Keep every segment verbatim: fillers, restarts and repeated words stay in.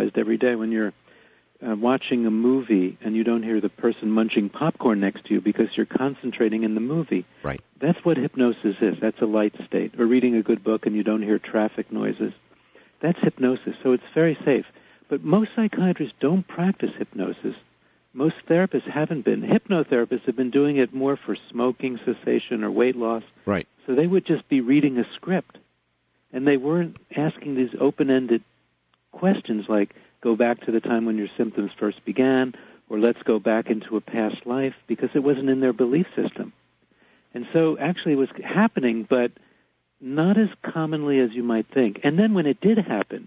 hypnotized every day when you're uh, watching a movie and you don't hear the person munching popcorn next to you because you're concentrating in the movie. Right. That's what hypnosis is. That's a light state. Or reading a good book and you don't hear traffic noises. That's hypnosis, so it's very safe. But most psychiatrists don't practice hypnosis. Most therapists haven't been. Hypnotherapists have been doing it more for smoking cessation or weight loss. Right. So they would just be reading a script. And they weren't asking these open-ended questions like, go back to the time when your symptoms first began, or let's go back into a past life, because it wasn't in their belief system. And so actually it was happening, but not as commonly as you might think. And then when it did happen,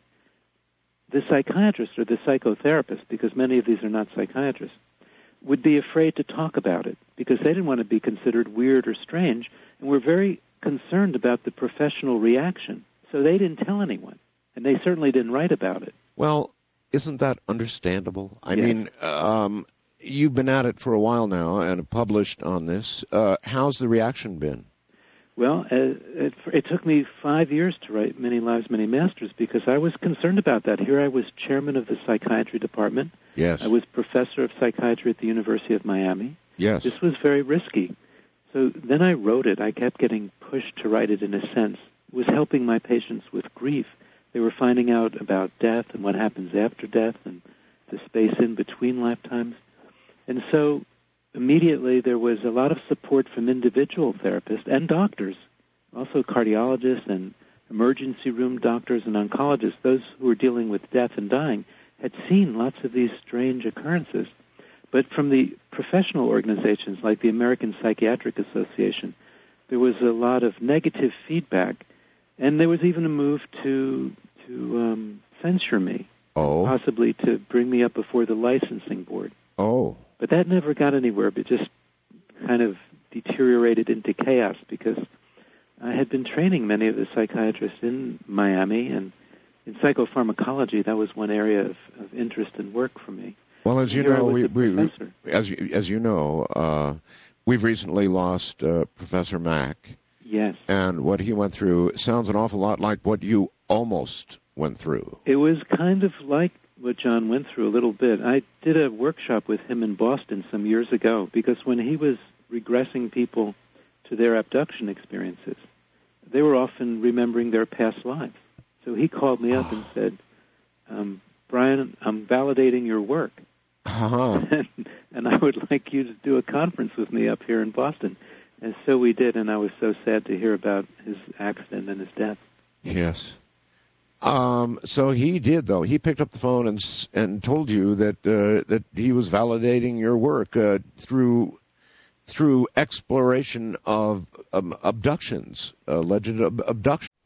the psychiatrist or the psychotherapist, because many of these are not psychiatrists, would be afraid to talk about it because they didn't want to be considered weird or strange, and were very concerned about the professional reaction. So they didn't tell anyone, and they certainly didn't write about it. Well, isn't that understandable? I Yes. mean, um, you've been at it for a while now and have published on this. Uh, how's the reaction been? Well, uh, it, it took me five years to write Many Lives, Many Masters because I was concerned about that. Here I was chairman of the psychiatry department. Yes. I was professor of psychiatry at the University of Miami. Yes. This was very risky. So then I wrote it. I kept getting pushed to write it in a sense. It was helping my patients with grief. They were finding out about death and what happens after death and the space in between lifetimes. And so immediately there was a lot of support from individual therapists and doctors, also cardiologists and emergency room doctors and oncologists. Those who were dealing with death and dying had seen lots of these strange occurrences. But from the professional organizations like the American Psychiatric Association, there was a lot of negative feedback, and there was even a move to to um, censure me, oh. possibly to bring me up before the licensing board. Oh. But that never got anywhere, but just kind of deteriorated into chaos because I had been training many of the psychiatrists in Miami, and in psychopharmacology, that was one area of, of interest and work for me. Well, as you Here I know, was we, a we professor. as you, as you know, uh, we've recently lost uh, Professor Mack. Yes. And what he went through sounds an awful lot like what you almost went through. It was kind of like what John went through a little bit. I did a workshop with him in Boston some years ago because when he was regressing people to their abduction experiences, they were often remembering their past lives. So he called me up and said, um, Brian, I'm validating your work. Uh-huh. and, and I would like you to do a conference with me up here in Boston. And so we did, and I was so sad to hear about his accident and his death. Yes. Um, so he did, though. He picked up the phone and and told you that uh, that he was validating your work uh, through through exploration of um, abductions, alleged ab- abductions.